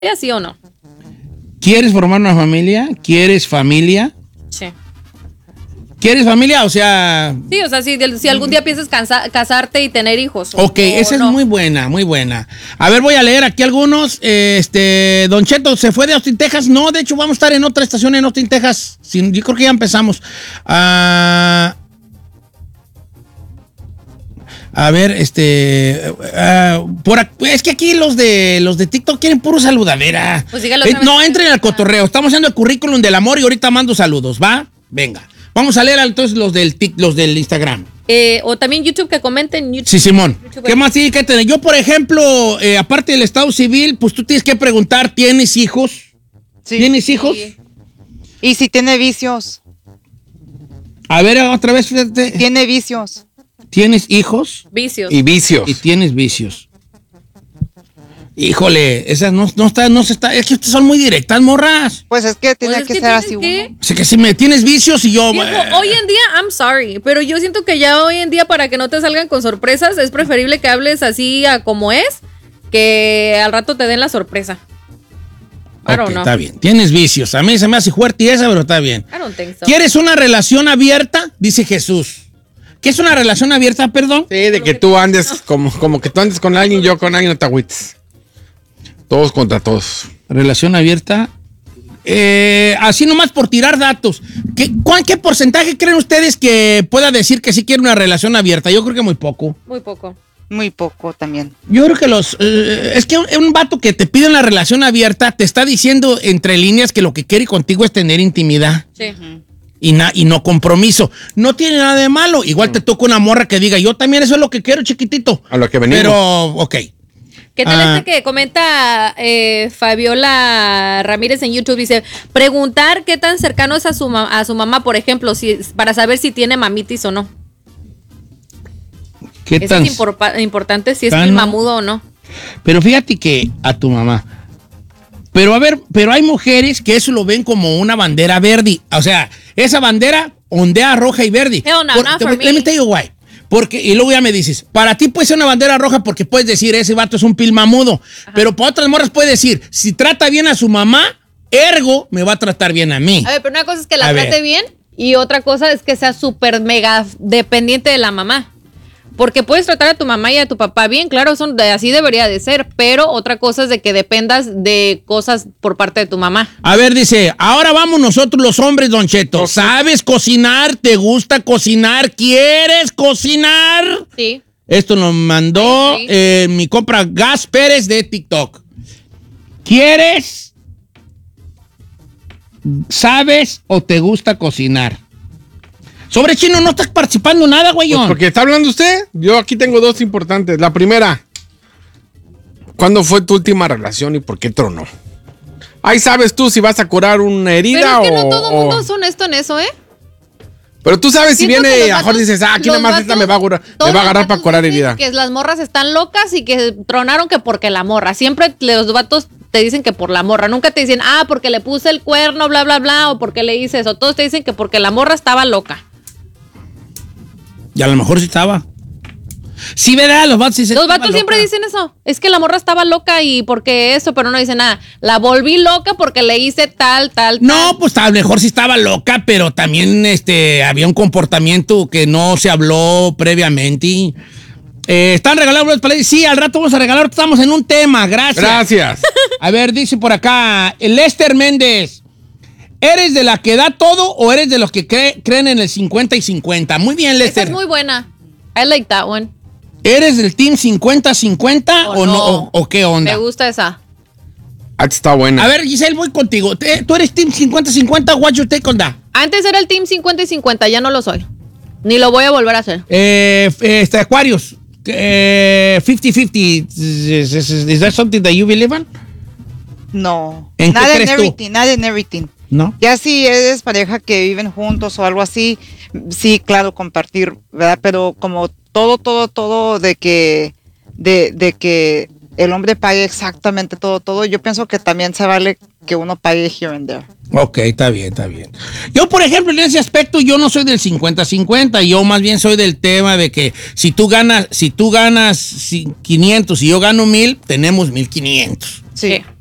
¿sí o no? ¿Quieres formar una familia? ¿Quieres familia? Sí. ¿Quieres familia? O sea... Sí, o sea, si algún día piensas casarte y tener hijos. Ok, esa es muy buena, muy buena. A ver, voy a leer aquí algunos. Don Cheto, ¿se fue de Austin, Texas? No, de hecho, vamos a estar en otra estación en Austin, Texas. Yo creo que ya empezamos. A ver, es que aquí los de TikTok quieren puro saludadera. Pues dígalo no, entren al cotorreo. Estamos haciendo el currículum del amor y ahorita mando saludos, ¿va? Venga. Vamos a leer entonces los del Instagram. O también YouTube, que comenten YouTube. Sí, Simón. YouTube. ¿Qué más tiene que tener? Yo, por ejemplo, aparte del estado civil, pues tú tienes que preguntar, ¿tienes hijos? Sí. ¿Tienes hijos? Sí. Y si tiene vicios. A ver, otra vez, fíjate. Tiene vicios. ¿Tienes hijos? Vicios. Y vicios. Y tienes vicios. Híjole, esas no se está. Es que ustedes son muy directas, morras. Pues es que tiene Pues es que que ser así tienes que- uno. O sea, que si me tienes vicios y yo... Viejo, hoy en día, I'm sorry, pero yo siento que ya hoy en día, para que no te salgan con sorpresas, es preferible que hables así a como es, que al rato te den la sorpresa. I don't Ok, know. está bien. Tienes vicios. A mí se me hace fuerte y esa, pero está bien. I don't think so. ¿Quieres una relación abierta? Dice Jesús. ¿Qué es una relación abierta, perdón? Sí, de que tú andes como que tú andes con alguien, yo con alguien, no te agüites. Todos contra todos. Relación abierta. Así nomás por tirar datos. ¿Qué porcentaje creen ustedes que pueda decir que sí quiere una relación abierta? Yo creo que muy poco. Muy poco. Muy poco también. Yo creo que es que un vato que te pide una relación abierta te está diciendo entre líneas que lo que quiere contigo es tener intimidad. Sí. Y no compromiso. No tiene nada de malo. Igual te toca una morra que diga, yo también eso es lo que quiero, chiquitito. A lo que venimos. Pero, ok. ¿Qué tal que comenta Fabiola Ramírez en YouTube? Dice, preguntar qué tan cercano es a su mamá, por ejemplo, para saber si tiene mamitis o no. ¿Qué Eso tan? es importante, si es tan- mamudo o no. Pero fíjate que a tu mamá. Pero a ver, pero hay mujeres que eso lo ven como una bandera verde. O sea, esa bandera ondea roja y verde. Hell no, not for me. Let me tell you why. Porque, y luego ya me dices, para ti puede ser una bandera roja porque puedes decir, ese vato es un pilmamudo. Pero para otras morras puede decir, si trata bien a su mamá, ergo me va a tratar bien a mí. A ver, pero una cosa es que la A trate ver. bien y otra cosa es que sea súper mega dependiente de la mamá. Porque puedes tratar a tu mamá y a tu papá bien, claro, así debería de ser, pero otra cosa es de que dependas de cosas por parte de tu mamá. A ver, dice, ahora vamos nosotros los hombres, Don Cheto. ¿Sabes cocinar? ¿Te gusta cocinar? ¿Quieres cocinar? Sí. Esto nos mandó Sí. mi compra Gas Pérez de TikTok. ¿Quieres? ¿Sabes o te gusta cocinar? Sobre Chino, no estás participando en nada, güey. Pues porque está hablando usted. Yo aquí tengo dos importantes. La primera, ¿cuándo fue tu última relación y por qué tronó? Ahí sabes tú si vas a curar una herida Pero es que o... no todo el mundo es honesto en eso, ¿eh? Pero tú sabes si Siento que viene, los a lo mejor vatos- dices, aquí los nada más esta vatos- me va a todos los agarrar para vatos curar dicen herida. Que las morras están locas y que tronaron que porque la morra. Siempre los vatos te dicen que por la morra. Nunca te dicen, porque le puse el cuerno, bla, bla, bla, o porque le hice eso. Todos te dicen que porque la morra estaba loca. Y a lo mejor sí estaba. Sí, ¿verdad? Los vatos sí se Los estaban vatos siempre locas. dicen eso. Es que la morra estaba loca y porque eso, pero no dicen nada. La volví loca porque le hice tal. No, pues a lo mejor sí estaba loca, pero también había un comportamiento que no se habló previamente. ¿Están regalando boletos para Sí, al rato vamos a regalar. Estamos en un tema. Gracias. Gracias. A ver, dice por acá, Lester Méndez. ¿Eres de la que da todo o eres de los que creen en el 50 y 50? Muy bien, Esa Lester. es muy buena. I like that one. ¿Eres del team 50-50 o no? ¿O qué onda? Me gusta esa. Está buena. A ver, Giselle, voy contigo. ¿Tú eres team 50-50? What's your take on that? Antes era el team 50 y 50, ya no lo soy. Ni lo voy a volver a hacer. Aquarius. 50-50. Is that something that you believe in? No. ¿En qué Nada crees en tú? everything, nada en everything. ¿No? Ya si eres pareja que viven juntos o algo así, sí, claro, compartir, ¿verdad? Pero como todo de que el hombre pague exactamente todo, yo pienso que también se vale que uno pague here and there. Ok, está bien. Yo, por ejemplo, en ese aspecto, yo no soy del 50-50. Yo más bien soy del tema de que si tú ganas 500 y yo gano 1000, tenemos 1500. Sí.